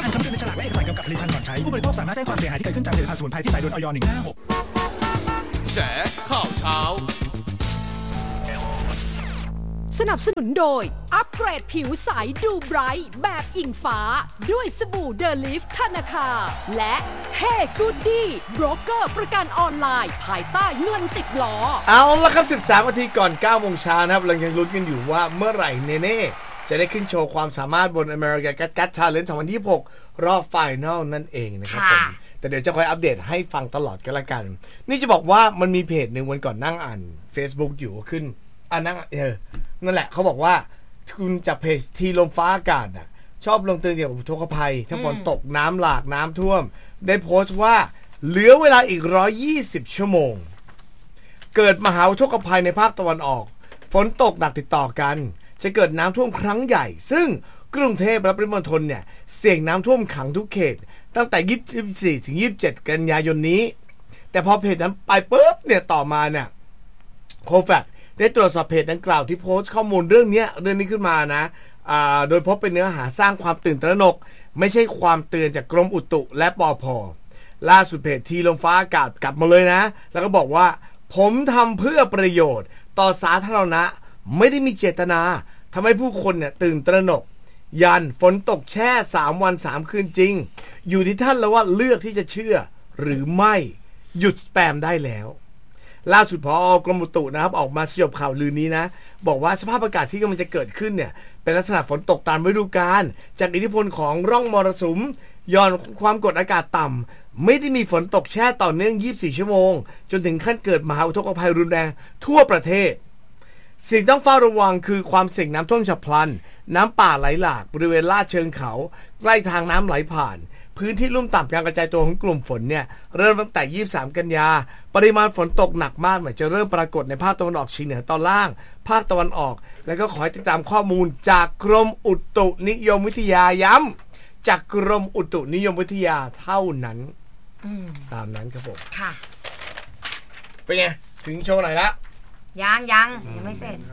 อ่านคำเตือนในฉลากและเอกสารเกี่ยวกับผลิตภัณฑ์ก่อนใช้ผู้บริโภคสามารถแจ้งความเสียหายที่เกิดขึ้นจากผลิตภัณฑ์สมุนไพรที่ใส่โดนอย.156แฉข่าวเช้าสนับสนุนโดยอัปเกรดผิวใสดูไบรท์แบบอิงฟ้าด้วยสบู่เดลิฟธนาคารและเฮ้กูดดี้โบรกเกอร์ประกันออนไลน์ภายใต้เงินติดล้อเอาละครับ13 นาทีก่อน 9 โมงเช้านะครับเรายังลุ้นกันอยู่ว่าเมื่อไหร่เนเน่จะได้ขึ้นโชว์ความสามารถบน American Got Talent 2026 รอบไฟนอลนั่นเองนะครับผมแต่เดี๋ยวจะคอยอัปเดตให้ฟังตลอดกันละกันนี่จะบอกว่ามันมีเพจหนึ่งวันก่อนนั่งอ่าน Facebook อยู่ขึ้นนั่งนั่นแหละเขาบอกว่าคุณจากเพจทีลมฟ้าอากาศน่ะชอบลงเตือนเกี่ยวกับอุทกภัยถ้าฝนตกน้ำหลากน้ำท่วมได้โพสต์ว่าเหลือเวลาอีก120 ชั่วโมงเกิดมหาอุทกภัยในภาคตะวันออกฝนตกหนักติดต่อกันจะเกิดน้ำท่วมครั้งใหญ่ซึ่งกรุงเทพและปริมณฑลเนี่ยเสี่ยงน้ำท่วมขังทุกเขตตั้งแต่24 ถึง 27 กันยายนนี้แต่พอเพจนั้นไปปุ๊บเนี่ยต่อมาเนี่ยโคแฟกได้ตรวจสอบเพจดังกล่าวที่โพสต์ข้อมูลเรื่องนี้ขึ้นมานะโดยพบเป็นเนื้อหาสร้างความตื่นตระหนกไม่ใช่ความเตือนจากกรมอุตุและปภ.ล่าสุดเพจทีลมฟ้าอากาศกลับมาเลยนะแล้วก็บอกว่าผมทำเพื่อประโยชน์ต่อสาธารณะไม่ได้มีเจตนาทำให้ผู้คนเนี่ยตื่นตระหนกยันฝนตกแช่3 วัน 3 คืนจริงอยู่ที่ท่านแล้วว่าเลือกที่จะเชื่อหรือไม่หยุดสแปมได้แล้วล่าสุดผอกรมอุตุนะครับออกมาสยบข่าวลือนี้นะบอกว่าสภาพอากาศที่กำลังจะเกิดขึ้นเนี่ยเป็นลักษณะฝนตกตามฤดูกาลจากอิทธิพลของร่องมรสุมย่อนความกดอากาศต่ำไม่ได้มีฝนตกแช่ต่อเนื่อง24 ชั่วโมงจนถึงขั้นเกิดมหาอุทกภัยรุนแรงทั่วประเทศสิ่งต้องเฝ้าระวังคือความเสี่ยงน้ำท่วมฉับพลันน้ำป่าไหลหลากบริเวณลาดเชิงเขาใกล้ทางน้ำไหลผ่านพื้นที่ลุ่มต่ำการกระจายตัวของกลุ่มฝนเนี่ยเริ่มตั้งแต่23 กันยาปริมาณฝนตกหนักมากจะเริ่มปรากฏในภาคตะวันออกเฉียงเหนือตอนล่างภาคตะวันออกแล้วก็ขอให้ติดตามข้อมูลจากกรมอุตุนิยมวิทยาย้ำจากกรมอุตุนิยมวิทยาเท่านั้นตามนั้นครับผมค่ะเป็นไงถึงโชว์ไหนละยังไม่เสร็จ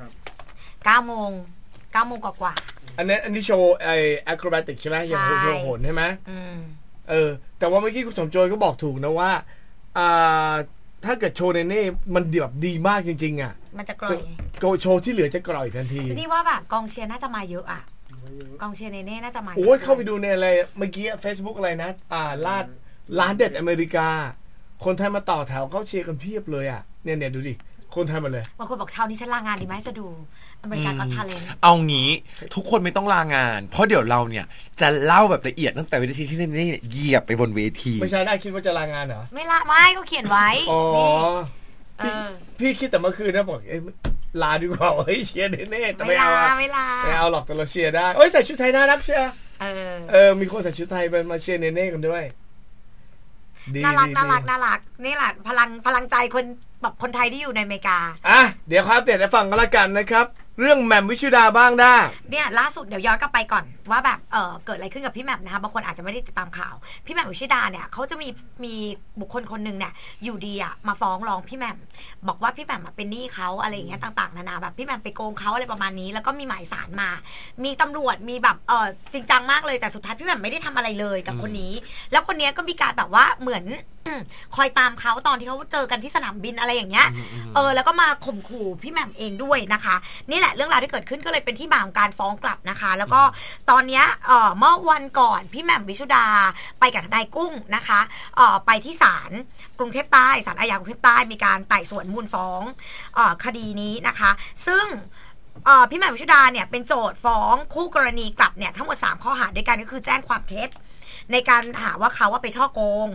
9 โมงกว่าอันนี้โชว์ไอ้ acrobatic ใช่ไหมอย่างโชว์โหนใช่ไหมแต่ว่าเมื่อกี้คุณสมโจยก็บอกถูกนะว่าถ้าเกิดโชว์เนเน่มันแบบดีมากจริงๆอ่ะมันจะกร่อยโชว์ที่เหลือจะกร่อยทันทีนี่ว่าแบบกองเชียร์น่าจะมาเยอะอ่ะกองเชียร์เนเน่น่าจะมาโอ้ยเข้าไปดูในอะไรเมื่อกี้ Facebook อะไรนะร้านเด็ดอเมริกาคนไทยมาต่อแถวเข้าเชียร์กันเพียบเลยอ่ะเนี่ยดูดิคนไทยมาเลยบางคนบอกเช้านี้ฉันลางานดีไหมจะดูอเมริกันก็ทาเลนเอางี้ทุกคนไม่ต้องลางานเพราะเดี๋ยวเราเนี่ยจะเล่าแบบละเอียดตั้งแต่วินาทีที่นี่เหยียบไปบนเวทีไม่ใช่ได้คิดว่าจะลางานเหรอไม่ก็เขียนไว้อ๋อพี่คิดแต่เมื่อคืนนะบอกลาดีกว่าเชียร์เน่แต่ไม่เอาหรอกแต่เราเชียร์ได้ใส่ชุดไทยน่ารักเชียร์มีคนใส่ชุดไทยมาเชียร์เน่กันด้วยน่ารักนี่แหละพลังใจคนแบบคนไทยที่อยู่ในอเมริกาเดี๋ยวครับเดี๋ยวฟังกันละกันนะครับเรื่องแหม่มวิชุดาบ้างได้เนี่ยล่าสุดเดี๋ยวย้อนกลับไปก่อนว่าแบบเกิดอะไรขึ้นกับพี่แหม่มนะคะบางคนอาจจะไม่ได้ติดตามข่าวพี่แหม่มวิชุดาเนี่ยเขาจะมีบุคคลคนนึงเนี่ยอยู่ดีมาฟ้องร้องพี่แหม่มบอกว่าพี่แหม่มเป็นหนี้เขาอะไรอย่างเงี้ยต่างๆนานาแบบพี่แหม่มไปโกงเขาอะไรประมาณนี้แล้วก็มีหมายสารมามีตำรวจมีแบบจริงจังมากเลยแต่สุดท้ายพี่แหม่มไม่ได้ทำอะไรเลยกับคนนี้แล้วคนนี้ก็มีการแบบว่าเหมือนคอยตามเขาตอนที่เขาเจอกันที่สนามบินอะไรอย่างเงี้ยแล้วก็มาข่มขู่พี่แหม่มเองด้วยนะคะนี่แหละเรื่องราวที่เกิดขึ้นก็เลยเป็นที่มาของการฟ้องกลับนะคะแล้วก็ตอนนี้เมื่อวันก่อนพี่แหม่มวิชุดาไปกับทนายกุ้งนะคะไปที่ศาลกรุงเทพใต้ศาลอาญากรุงเทพใต้มีการไต่สวนมูลฟ้องคดีนี้นะคะซึ่งพี่แหม่มวิชุดาเนี่ยเป็นโจทก์ฟ้องคู่กรณีกลับเนี่ยทั้งหมด3ข้อหาด้วยกันก็คือแจ้งความเท็จในการหาว่าเขาว่าไปฉ้อโกง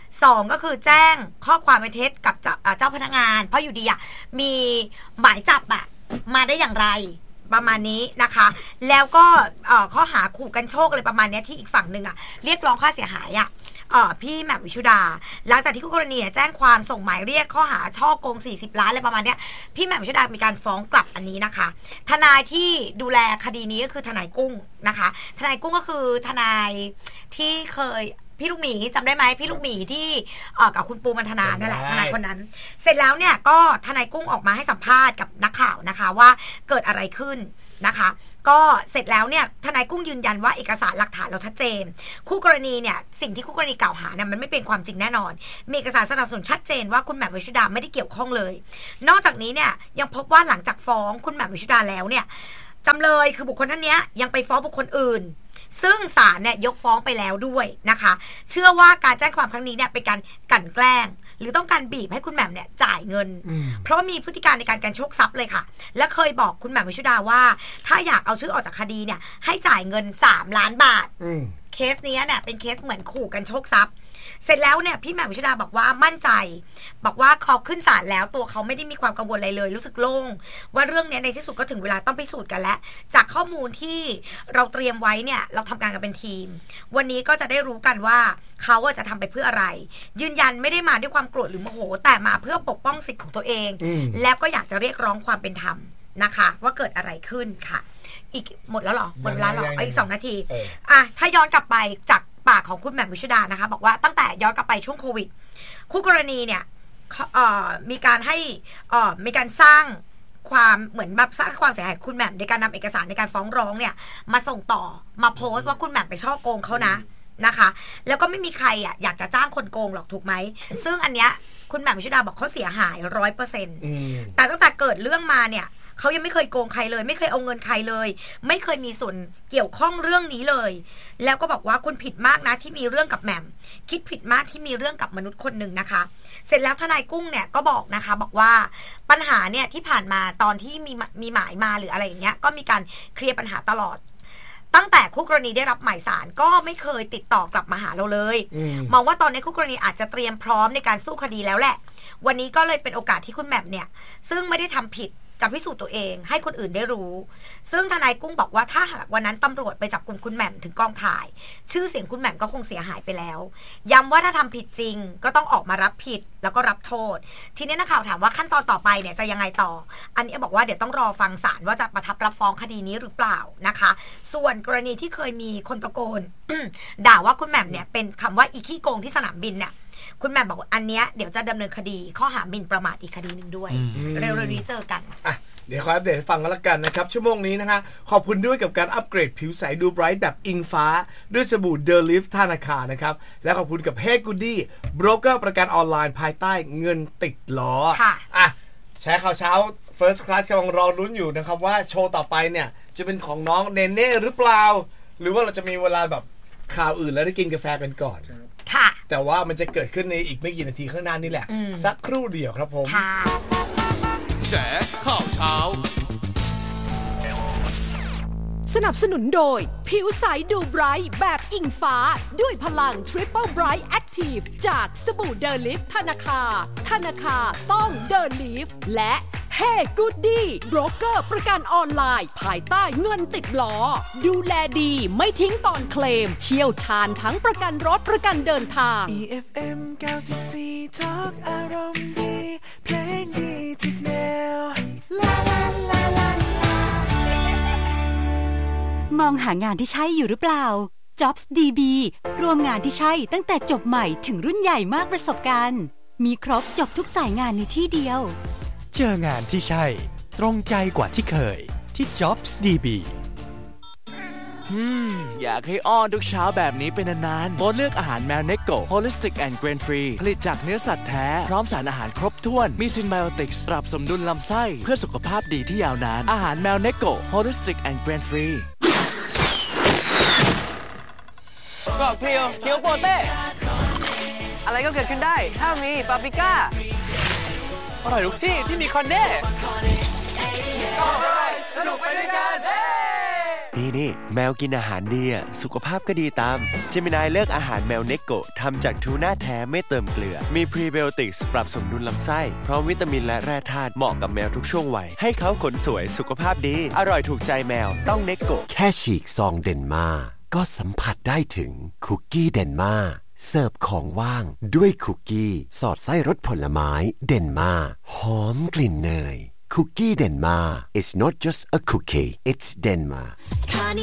2ก็คือแจ้งข้อความเท็จกับเจ้าพนักงานเพราะอยู่ดีมีหมายจับมาได้อย่างไรประมาณนี้นะคะแล้วก็ข้อหาขู่กันโชคอะไรประมาณนี้ที่อีกฝั่งหนึ่งเรียกร้องค่าเสียหายพี่แหม่มวิชุดาหลังจากที่คู่กรณีแจ้งความส่งหมายเรียกข้อหาช่อโกง40 ล้านอะไรประมาณนี้พี่แหม่มวิชุดามีการฟ้องกลับอันนี้นะคะทนายที่ดูแลคดีนี้ก็คือทนายกุ้งนะคะทนายกุ้งก็คือทนายที่เคยพี่ลูกหมีจำได้ไหมพี่ลูกหมีที่กับคุณปูมันธนานั่นแหละทนายคนนั้นเสร็จแล้วเนี่ยก็ทนายกุ้งออกมาให้สัมภาษณ์กับนักข่าวนะคะว่าเกิดอะไรขึ้นนะคะก็เสร็จแล้วเนี่ยทนายกุ้งยืนยันว่าเอกสารหลักฐานเราชัดเจนคู่กรณีเนี่ยสิ่งที่คู่กรณีกล่าวหาเนี่ยมันไม่เป็นความจริงแน่นอนมีเอกสารสนับสนุนชัดเจนว่าคุณแหม่มวิชุดาไม่ได้เกี่ยวข้องเลยนอกจากนี้เนี่ยยังพบว่าหลังจากฟ้องคุณแหม่มวิชุดาแล้วเนี่ยจำเลยคือบุคคลท่านนี้ยังไปฟ้องบุคคลอื่นซึ่งศาลเนี่ยยกฟ้องไปแล้วด้วยนะคะเชื่อว่าการแจ้งความครั้งนี้เนี่ยเป็นการกลั่นแกล้งหรือต้องการบีบให้คุณแหม่มเนี่ยจ่ายเงินเพราะว่ามีพฤติการในการโชคทรัพย์เลยค่ะและเคยบอกคุณแหม่มวิชุดาว่าถ้าอยากเอาชื่อออกจากคดีเนี่ยให้จ่ายเงิน3 ล้านบาทเคสนี้เนี่ยเป็นเคสเหมือนขู่กันโชคทรัพย์เสร็จแล้วเนี่ยพี่แหม่มวิชุดาบอกว่ามั่นใจบอกว่าเขาขึ้นศาลแล้วตัวเขาไม่ได้มีความกังวลอะไรเลยรู้สึกโล่งว่าเรื่องนี้ในที่สุดก็ถึงเวลาต้องพิสูจน์กันแล้วจากข้อมูลที่เราเตรียมไว้เนี่ยเราทำการกันเป็นทีมวันนี้ก็จะได้รู้กันว่าเขาจะทำไปเพื่ออะไรยืนยันไม่ได้มาด้วยความโกรธหรือโมโหแต่มาเพื่อปกป้องสิทธิ์ของตัวเองแล้วก็อยากจะเรียกร้องความเป็นธรรมนะคะว่าเกิดอะไรขึ้นค่ะอีกหมดแล้วหรอหมดเวลาหรออีก2 นาทีถ้าย้อนกลับไปจากปากของคุณแหม่มวิชุดานะคะบอกว่าตั้งแต่ย้อนกลับไปช่วงโควิดคู่กรณีเนี่ยมีการให้มีการสร้างความเหมือนแบบสร้างความเสียหายคุณแหม่มในการนำเอกสารในการฟ้องร้องเนี่ยมาส่งต่อมาโพสต์ว่าคุณแหม่มไปฉ้อโกงเขานะนะคะแล้วก็ไม่มีใครอยากจะจ้างคนโกงหรอกถูกไหมซึ่งอันเนี้ยคุณแหม่มวิชุดาบอกเขาเสียหาย 100% แต่ตั้งแต่เกิดเรื่องมาเนี่ยเขายังไม่เคยโกงใครเลยไม่เคยเอาเงินใครเลยไม่เคยมีส่วนเกี่ยวข้องเรื่องนี้เลยแล้วก็บอกว่าคุณผิดมากนะที่มีเรื่องกับแหม่มคิดผิดมากที่มีเรื่องกับมนุษย์คนหนึ่งนะคะเสร็จแล้วทนายกุ้งเนี่ยก็บอกนะคะบอกว่าปัญหาเนี่ยที่ผ่านมาตอนที่มีหมายมาหรืออะไรอย่างเงี้ยก็มีการเคลียร์ปัญหาตลอดตั้งแต่คู่กรณีได้รับหมายสารก็ไม่เคยติดต่อกลับมาหาเราเลยมองว่าตอนนี้คู่กรณีอาจจะเตรียมพร้อมในการสู้คดีแล้วแหละวันนี้ก็เลยเป็นโอกาสที่คุณแหม่มเนี่ยซึ่งไม่ได้ทำผิดจะพิสูจน์ตัวเองให้คนอื่นได้รู้ซึ่งทนายกุ้งบอกว่าถ้าหากวันนั้นตำรวจไปจับกุมคุณแหม่มถึงกองถ่ายชื่อเสียงคุณแหม่มก็คงเสียหายไปแล้วย้ำว่าถ้าทำผิดจริงก็ต้องออกมารับผิดแล้วก็รับโทษทีนี้นักข่าวถามว่าขั้นตอนต่อไปเนี่ยจะยังไงต่ออันนี้บอกว่าเดี๋ยวต้องรอฟังศาลว่าจะประทับรับฟ้องคดีนี้หรือเปล่านะคะส่วนกรณีที่เคยมีคนตะโกน ด่าว่าคุณแหม่มเนี่ยเป็นคำว่าอีขี้โกงที่สนามบินเนี่ยคุณแหม่มบอกว่าอันเนี้ยเดี๋ยวจะดำเนินคดีข้อหาหมิ่นประมาทอีกคดีนึงด้วยเร็วๆนี้เจอกันเดี๋ยวขออัปเดตให้ฟังกันละกันนะครับชั่วโมงนี้นะคะขอบคุณด้วยกับการอัปเกรดผิวใสดูไบรท์แบบอิงฟ้าด้วยสบู่เดอลิฟธนาคารนะครับและขอบคุณกับเฮกูดี้โบรกเกอร์ประกันออนไลน์ภายใต้เงินติดล้อแชร์ข่าวเช้า First Class กำลังรอลุ้นอยู่นะครับว่าโชว์ต่อไปเนี่ยจะเป็นของน้องเนเน่หรือเปล่าหรือว่าเราจะมีเวลาแบบข่าวอื่นแล้วได้กินกาแฟกันก่อนค่ะแต่ว่ามันจะเกิดขึ้นในอีกไม่กี่นาทีข้างหน้านี่แหละสักครู่เดียวครับผมแฉข่าวเช้าสนับสนุนโดยผิวใสดูไบรท์แบบอิงฟ้าด้วยพลัง Triple Bright Active จากสบู่เดอลิฟธนาคารต้องเดอลิฟและเฮกูดดี้โบรกเกอร์ประกันออนไลน์ภายใต้เงินติดล้อดูแลดีไม่ทิ้งตอนเคลมเชี่ยวชาญทั้งประกันรถประกันเดินทาง EFM 94 Talk อารมณ์ดีเพลงดีทุกแนวลาลาลาลามองหางานที่ใช่อยู่หรือเปล่า Jobs DB รวมงานที่ใช่ตั้งแต่จบใหม่ถึงรุ่นใหญ่มากประสบการณ์มีครบจบทุกสายงานในที่เดียวเจองานที่ใช่ตรงใจกว่าที่เคยที่ Jobs DB อยากให้อ้อนทุกเช้าแบบนี้เป็นนานๆโบเลือกอาหารแมวเนโก Holistic and Grain Free ผลิตจากเนื้อสัตว์แท้พร้อมสารอาหารครบถ้วนมีซินไบโอติกส์ปรับสมดุลลำไส้เพื่อสุขภาพดีที่ยาวนานอาหารแมวเนโก Holistic and Grain Free กรอบเกลียวเคี้ยวโปเต้อะไรก็เกิดขึ้นได้ถ้ามีปาปริก้าอร่อยทุกที่ที่มีคอนเน่สนุกไปด้วยกันนี่แมวกินอาหารดีสุขภาพก็ดีตามเจมินายเลือกอาหารแมวเนโกะทำจากทูน่าแท้ไม่เติมเกลือมีพรีไบโอติกส์ปรับสมดุลลำไส้พร้อมวิตามินและแร่ธาตุเหมาะกับแมวทุกช่วงวัยให้เขาขนสวยสุขภาพดีอร่อยถูกใจแมวต้องเนโกะแค่ฉีกซองเดนมาก็สัมผัสได้ถึงคุกกี้เดนมาเสิร์ฟของว่างด้วยคุกกี้สอดไส้รสผลไม้เดนมาหอมกลิ่นเนยคุกกี้เดนมา It's not just a cookie it's Denma